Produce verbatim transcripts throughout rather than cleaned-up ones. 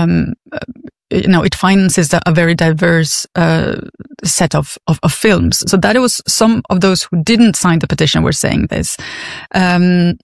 um, you know, it finances a, a very diverse uh, set of, of, of films. So that it was some of those who didn't sign the petition were saying this. Um,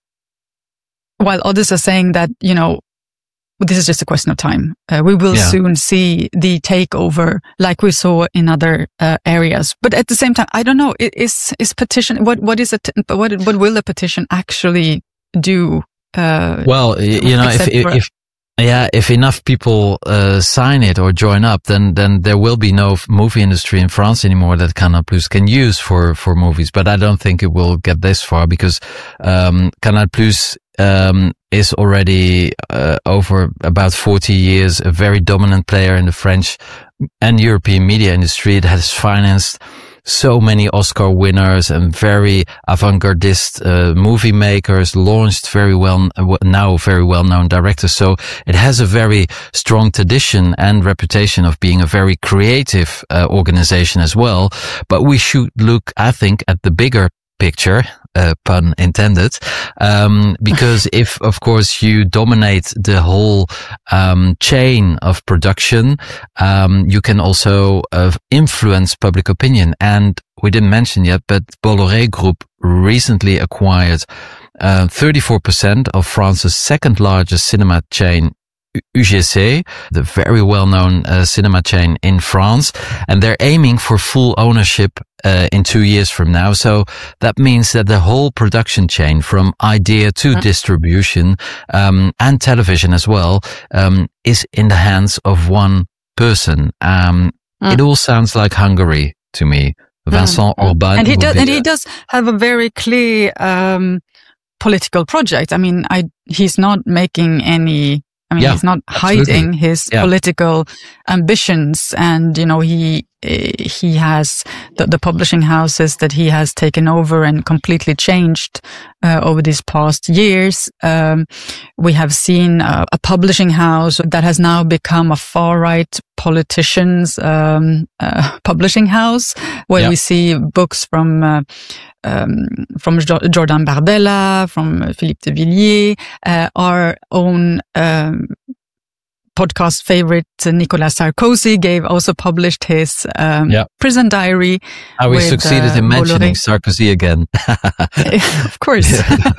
while others are saying that, you know, this is just a question of time. Uh, we will yeah. soon see the takeover like we saw in other uh, areas. But at the same time, I don't know, is, is petition, what, what is it, what, what will the petition actually do? Uh, well, you know, if, if, if Yeah, if enough people uh, sign it or join up, then then there will be no movie industry in France anymore that Canal Plus can use for for movies. But I don't think it will get this far, because um, Canal Plus um, is already uh, over about forty years a very dominant player in the French and European media industry. It has financed so many Oscar winners and very avant-gardist uh, movie makers, launched very well, now very well-known directors. So it has a very strong tradition and reputation of being a very creative uh, organization as well. But we should look, I think, at the bigger picture, uh, pun intended, um, because if, of course, you dominate the whole um, chain of production, um, you can also uh, influence public opinion. And we didn't mention yet, but Bolloré Group recently acquired uh, thirty-four percent of France's second largest cinema chain, U G C, the very well-known uh, cinema chain in France, and they're aiming for full ownership uh, in two years from now. So that means that the whole production chain, from idea to mm. distribution um, and television as well, um, is in the hands of one person. Um, mm. It all sounds like Hungary to me. Vincent mm. Orbán, and he does, and he does have a very clear um, political project. I mean, I he's not making any. I mean, yeah, he's not hiding absolutely. his yeah. political ambitions, and, you know, he, he has the, the publishing houses that he has taken over and completely changed, uh, over these past years. Um, we have seen a, a publishing house that has now become a far-right politician's, um, uh, publishing house, where yeah. we see books from, uh, Um, from Jordan Bardella, from Philippe de Villiers, uh, our own um, podcast favorite uh, Nicolas Sarkozy gave also published his um, yeah. prison diary. How we with, succeeded uh, in mentioning Bolloré. Sarkozy again. Of course.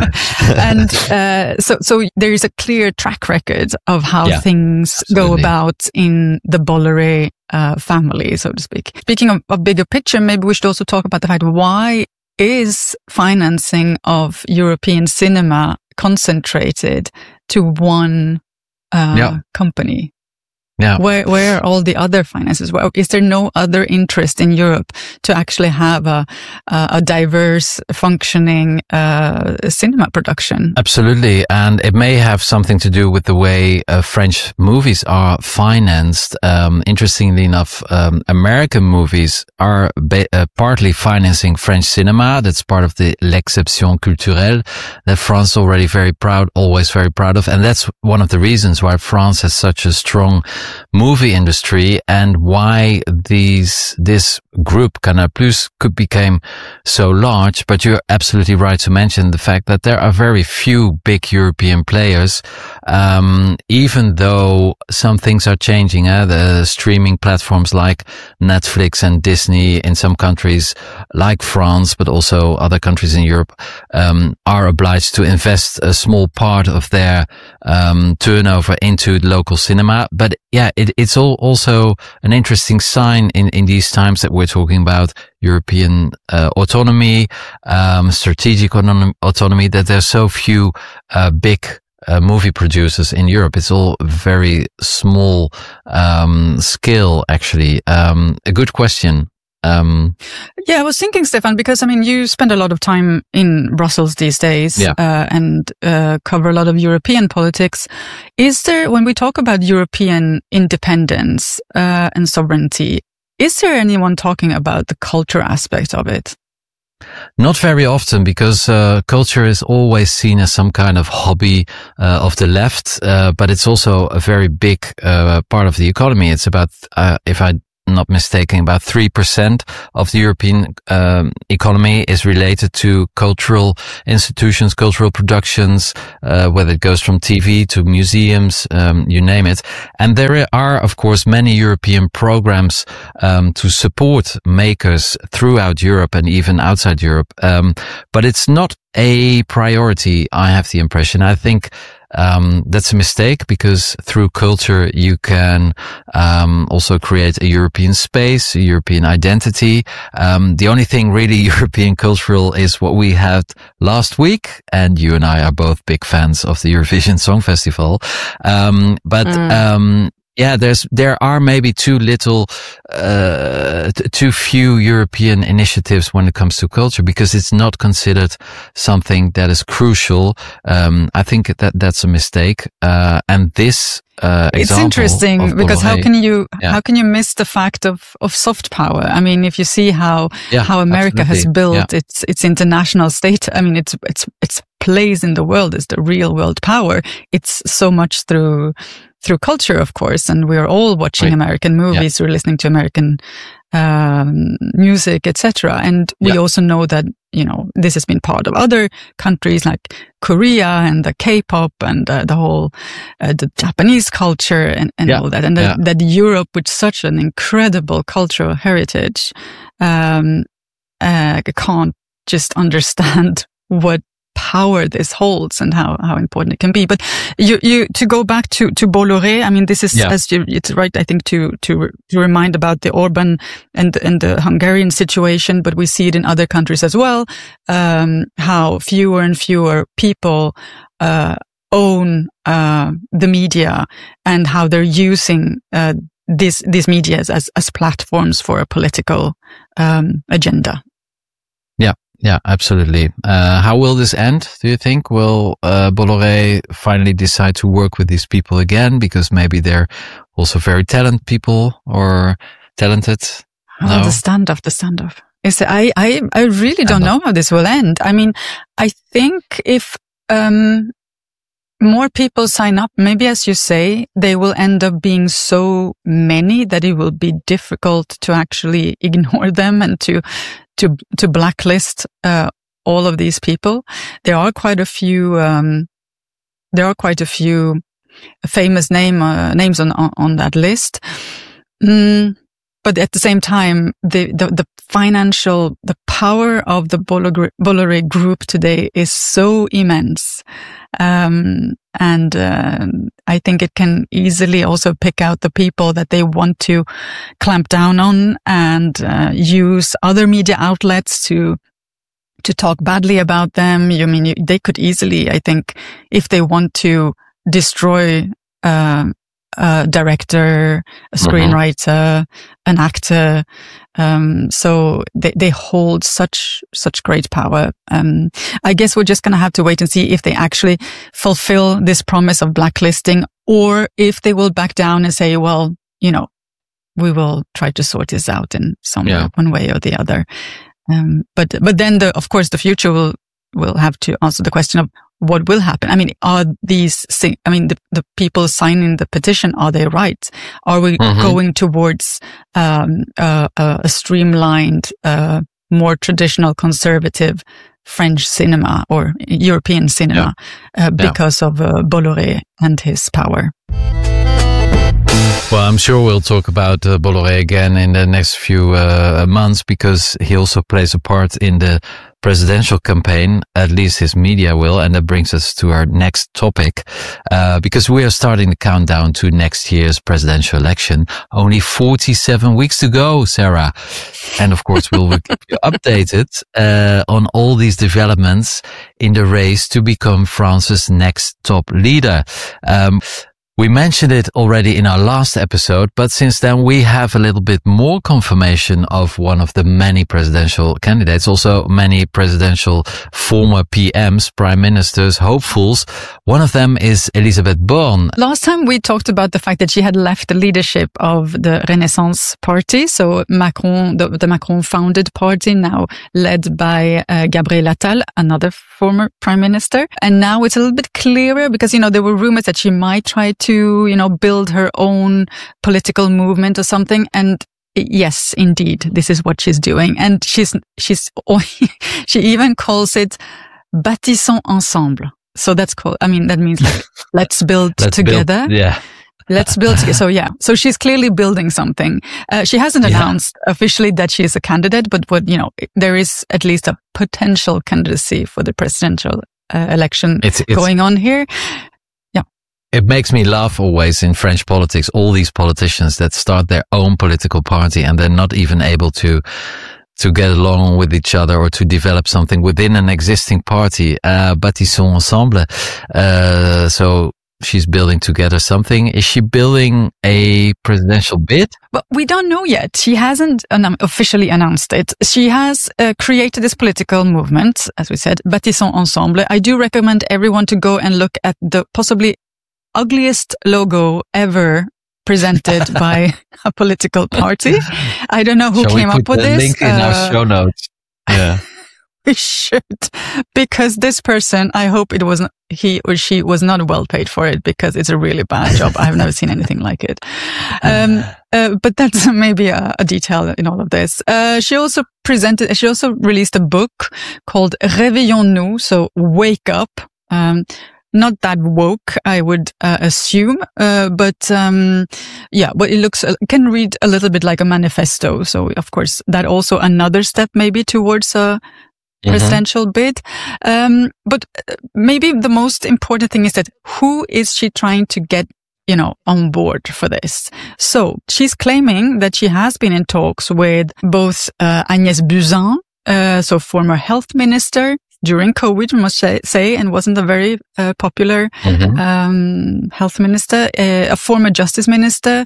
And uh, so, so there is a clear track record of how yeah, things absolutely. go about in the Bolloré uh, family, so to speak. Speaking of a bigger picture, maybe we should also talk about the fact why is financing of European cinema concentrated to one uh, yeah. company? Yeah. Where, where are all the other finances? Well, is there no other interest in Europe to actually have a, a, a diverse, functioning uh, cinema production? Absolutely. And it may have something to do with the way uh, French movies are financed. Um, interestingly enough, um, American movies are ba- uh, partly financing French cinema. That's part of the l'exception culturelle that France is already very proud, always very proud of. And that's one of the reasons why France has such a strong movie industry, and why these this group Canal Plus could become so large. But you're absolutely right to mention the fact that there are very few big European players, um, even though some things are changing. Uh, the streaming platforms like Netflix and Disney in some countries like France, but also other countries in Europe, um, are obliged to invest a small part of their um, turnover into local cinema. But yeah, it, it's all also an interesting sign in, in these times that we're talking about European uh, autonomy, um, strategic autonomy, autonomy, that there's so few uh, big uh, movie producers in Europe. It's all very small um, scale, actually. Um, a good question. Um, yeah, I was thinking, Stefan, because I mean, you spend a lot of time in Brussels these days, yeah. uh, and, uh, cover a lot of European politics. Is there, when we talk about European independence, uh, and sovereignty, is there anyone talking about the culture aspect of it? Not very often, because uh, culture is always seen as some kind of hobby uh, of the left, uh, but it's also a very big uh, part of the economy. It's about, uh, if I not mistaken, about three percent of the European um, economy is related to cultural institutions, cultural productions, uh, whether it goes from T V to museums, um, you name it. And there are, of course, many European programs um, to support makers throughout Europe and even outside Europe. Um, but it's not a priority, I have the impression. I think Um, that's a mistake, because through culture you can um, also create a European space, a European identity. Um, the only thing really European cultural is what we had last week, and you and I are both big fans of the Eurovision Song Festival. Um, but mm. um, yeah, there's there are maybe too little, uh, t- too few European initiatives when it comes to culture, because it's not considered something that is crucial. Um, I think that that's a mistake. Uh, and this uh, it's interesting because how can you yeah. how can you miss the fact of of soft power? I mean, if you see how yeah, how America absolutely. has built yeah. its its international state, I mean, its its its place in the world is the real world power. It's so much through. through culture, of course, and we're all watching right. American movies, yeah. we're listening to American um, music, et cetera. And we yeah. also know that, you know, this has been part of other countries like Korea and the K-pop and uh, the whole, uh, the Japanese culture and, and yeah. all that. And that, yeah. that Europe, with such an incredible cultural heritage, um, uh, can't just understand what power this holds and how, how important it can be. But you, you, to go back to, to Bolloré, I mean, this is, yeah. as you, it's right, I think, to, to, to remind about the Orban and, and the Hungarian situation, but we see it in other countries as well, um, how fewer and fewer people, uh, own, uh, the media and how they're using, uh, this, these media as, as platforms for a political, um, agenda. Yeah. Yeah, absolutely. Uh, how will this end, do you think? Will uh, Bolloré finally decide to work with these people again? Because maybe they're also very talented people or talented. Oh, no? The standoff, the standoff. Is I, I, I really don't know how this will end. I mean, I think if um, more people sign up, maybe as you say, they will end up being so many that it will be difficult to actually ignore them and to to to blacklist uh, all of these people. There are quite a few um, there are quite a few famous name uh, names on, on on that list. Mm, but at the same time, the the, the financial the power of the Bolloré Group today is so immense. Um, and, uh, I think it can easily also pick out the people that they want to clamp down on and, uh, use other media outlets to, to talk badly about them. You mean, you, they could easily, I think, if they want to destroy, uh, a director, a screenwriter, mm-hmm. an actor. Um, so they, they hold such, such great power. Um, I guess we're just going to have to wait and see if they actually fulfill this promise of blacklisting or if they will back down and say, well, you know, we will try to sort this out in some yeah. one way or the other. Um, but, but then the, of course, the future will, will have to answer the question of what will happen. I mean, are these, I mean, the, the people signing the petition, are they right? Are we mm-hmm. going towards, um, uh, a streamlined, uh, more traditional conservative French cinema or European cinema, yeah. uh, because yeah. of, uh, Bolloré and his power? Well, I'm sure we'll talk about uh, Bolloré again in the next few uh, months because he also plays a part in the presidential campaign, at least his media will, and that brings us to our next topic, uh, because we are starting the countdown to next year's presidential election. Only forty-seven weeks to go, Sarah. And of course, we'll keep you updated uh, on all these developments in the race to become France's next top leader. Um, We mentioned it already in our last episode, but since then we have a little bit more confirmation of one of the many presidential candidates, also many presidential former P Ms, prime ministers, hopefuls. One of them is Elisabeth Borne. Last time we talked about the fact that she had left the leadership of the Renaissance Party, so Macron, the, the Macron-founded party, now led by uh, Gabriel Attal, another former prime minister. And now it's a little bit clearer because, you know, there were rumors that she might try to, you know, build her own political movement or something. And yes, indeed, this is what she's doing. And she's, she's, she even calls it bâtissons ensemble. So that's called, I mean, that means like, let's build let's together. Build, yeah. Let's build. So yeah, so she's clearly building something. Uh, she hasn't announced yeah. officially that she is a candidate, but what, you know, there is at least a potential candidacy for the presidential uh, election it's, it's, going on here. Yeah. It makes me laugh always in French politics, all these politicians that start their own political party and they're not even able to to get along with each other or to develop something within an existing party. Uh, bâtissons ensemble. Uh, so she's building together something. Is she building a presidential bid? But we don't know yet. She hasn't um, officially announced it. She has uh, created this political movement, as we said, Bâtissons ensemble. I do recommend everyone to go and look at the possibly ugliest logo ever presented by a political party. I don't know who Shall came we up put with the this. Link in uh, our show notes. Yeah. We should, because this person, I hope it wasn't, he or she was not well paid for it, because it's a really bad job. I've never seen anything like it. Um, uh, but that's maybe a, a detail in all of this. Uh, she also presented, she also released a book called Réveillons-nous, so wake up. Um, not that woke, I would uh, assume, uh, but um yeah, but it looks uh, can read a little bit like a manifesto. So of course, that also another step maybe towards a presidential mm-hmm. bid. Um, but maybe the most important thing is that who is she trying to get, you know, on board for this? So she's claiming that she has been in talks with both uh, Agnès Buzyn, uh, so former health minister during COVID, we must say, and wasn't a very uh, popular mm-hmm. um, health minister, uh, a former justice minister,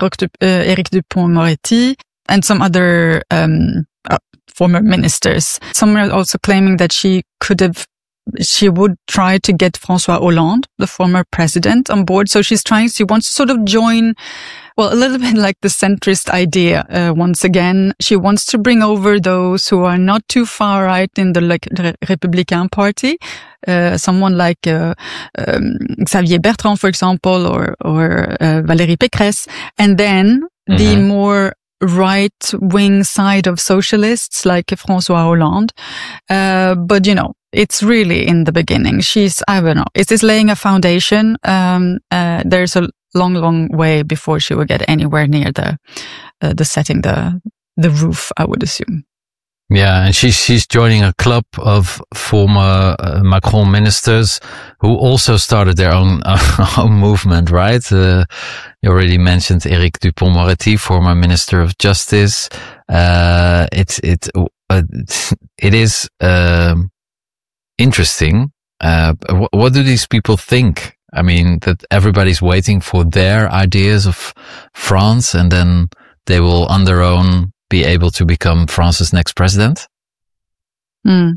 Éric Dupond-Moretti, and some other um, uh, former ministers. Some are also claiming that she could have, she would try to get François Hollande, the former president, on board. So she's trying, she wants to sort of join, well, a little bit like the centrist idea. Uh, once again, she wants to bring over those who are not too far right in the, like, the Républicain party. Uh, someone like, uh, um, Xavier Bertrand, for example, or, or, uh, Valérie Pécresse. And then mm-hmm. the more right-wing side of socialists like François Hollande. Uh, but, you know, it's really in the beginning. She's, I don't know, it is laying a foundation. Um, uh, there's a long, long way before she will get anywhere near the, uh, the setting the, the roof, I would assume. Yeah, and she's she's joining a club of former uh, Macron ministers who also started their own uh, own movement, right? Uh, you already mentioned Éric Dupond-Moretti, former Minister of Justice. Uh, it's it uh, it is um, interesting. Uh, what, what do these people think? I mean, that everybody's waiting for their ideas of France, and then they will, on their own, be able to become France's next president? Mm.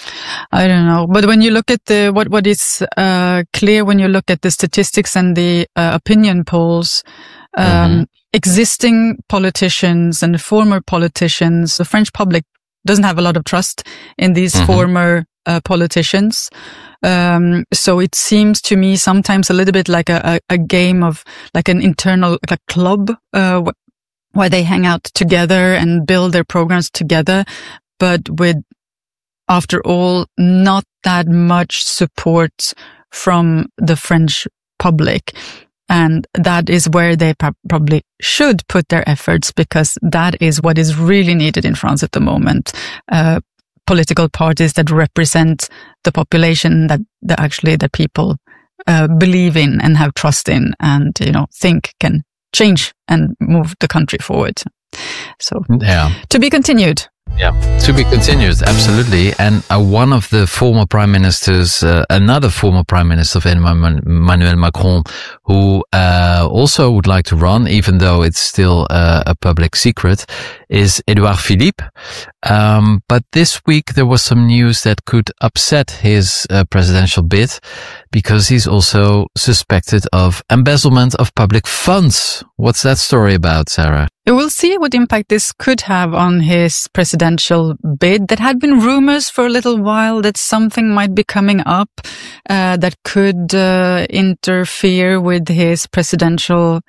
I don't know. But when you look at the, what, what is, uh, clear when you look at the statistics and the, uh, opinion polls, um, mm-hmm. existing politicians and former politicians, the French public doesn't have a lot of trust in these mm-hmm. former, uh, politicians. Um, so it seems to me sometimes a little bit like a, a, a game of, like an internal, like a club, uh, where they hang out together and build their programs together, but with, after all, not that much support from the French public. And that is where they pro- probably should put their efforts, because that is what is really needed in France at the moment. Uh, political parties that represent the population that, that actually the people, uh, believe in and have trust in and, you know, think can change and move the country forward. So, yeah. To be continued. Yeah, to be continued, absolutely. And uh, one of the former prime ministers, uh, another former prime minister of Emmanuel Macron, who uh, also would like to run, even though it's still uh, a public secret, is Edouard Philippe. Um, but this week there was some news that could upset his uh, presidential bid, because he's also suspected of embezzlement of public funds. What's that story about, Sarah? We'll see what impact this could have on his presidential bid. There had been rumors for a little while that something might be coming up uh, that could uh, interfere with his presidential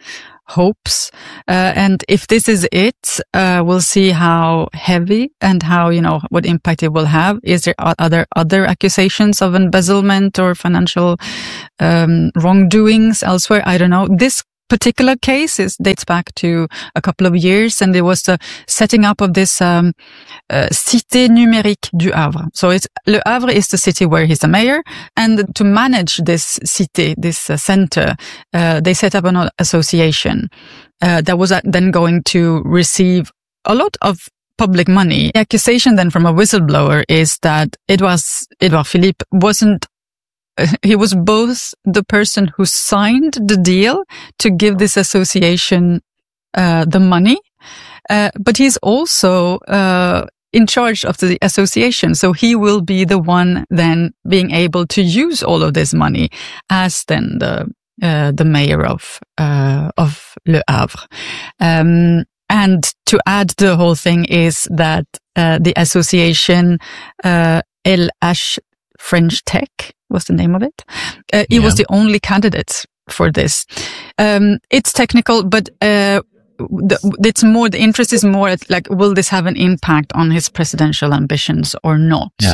hopes. Uh, and if this is it, uh, we'll see how heavy and how, you know, what impact it will have. Is there other, other accusations of embezzlement or financial, um, wrongdoings elsewhere? I don't know. This particular case is dates back to a couple of years, and it was the setting up of this um, uh, Cité numérique du Havre. So it's Le Havre is the city where he's the mayor, and to manage this cité, this uh, center, uh, they set up an association uh, that was then going to receive a lot of public money. The accusation then from a whistleblower is that it was Edouard Philippe wasn't He was both the person who signed the deal to give this association uh, the money, uh, but he's also uh, in charge of the association. So he will be the one then being able to use all of this money as then the uh, the mayor of uh, of Le Havre. Um, and to add the whole thing is that uh, the association uh, L H French Tech was the name of it. Uh, he yeah. was the only candidate for this. Um, it's technical, but uh, the, it's more, the interest is more at, like, will this have an impact on his presidential ambitions or not? Yeah.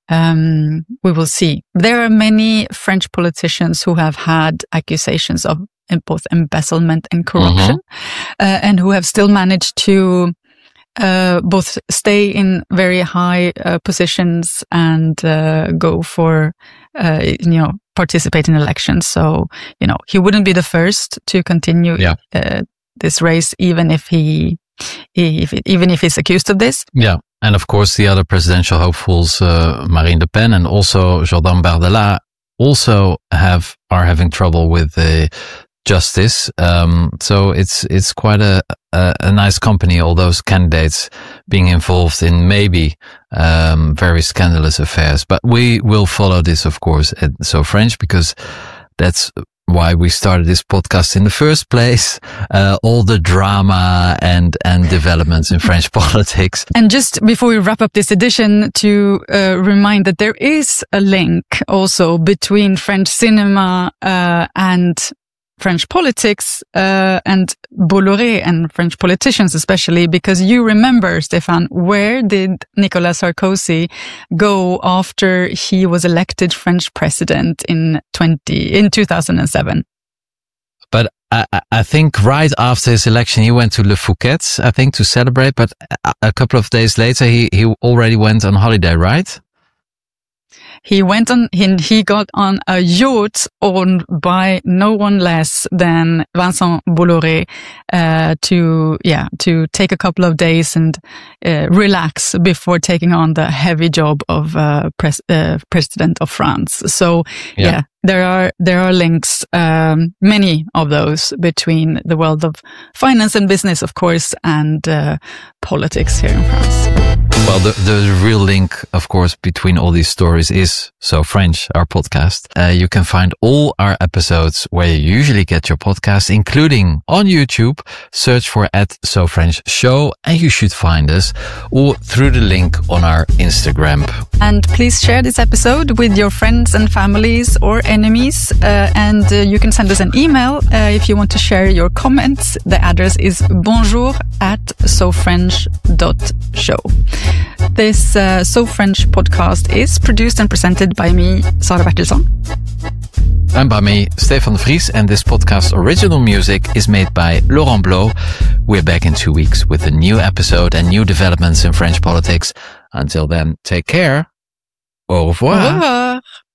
Um, we will see. There are many French politicians who have had accusations of both embezzlement and corruption, mm-hmm. uh, and who have still managed to Uh, both stay in very high uh, positions and uh, go for, uh, you know, participate in elections. So, you know, he wouldn't be the first to continue yeah. uh, this race, even if he, if, even if he's accused of this. Yeah. And of course, the other presidential hopefuls, uh, Marine Le Pen and also Jordan Bardella, also have, are having trouble with the justice. Um, so it's, it's quite a, a, a nice company, all those candidates being involved in maybe, um, very scandalous affairs. But we will follow this, of course, at So French, because that's why we started this podcast in the first place. Uh, all the drama and, and developments in French politics. And just before we wrap up this edition, to uh, remind that there is a link also between French cinema, uh, and French politics, uh, and Bolloré and French politicians especially, because you remember, Stéphane, where did Nicolas Sarkozy go after he was elected French president in twenty, in two thousand seven? But I, I think right after his election, he went to Le Fouquet's, I think, to celebrate, but a couple of days later, he, he already went on holiday, right? He went on, he, he got on a yacht owned by no one less than Vincent Bolloré, uh, to, yeah, to take a couple of days and, uh, relax before taking on the heavy job of, uh, pres- uh president of France. So, yeah. yeah, there are, there are links, um, many of those between the world of finance and business, of course, and, uh, politics here in France. Well, the, the real link, of course, between all these stories is So French, our podcast. Uh, you can find all our episodes where you usually get your podcasts, including on YouTube. Search for at So French Show, and you should find us, or through the link on our Instagram. And please share this episode with your friends and families or enemies. Uh, and uh, you can send us an email uh, if you want to share your comments. The address is bonjour at sofrench dot show. This uh, So French podcast is produced and presented by me, Sara Bertilsson. And by me, Stefan de Vries, and this podcast's original music is made by Laurent Blo. We're back in two weeks with a new episode and new developments in French politics. Until then, take care. Au revoir. Au revoir.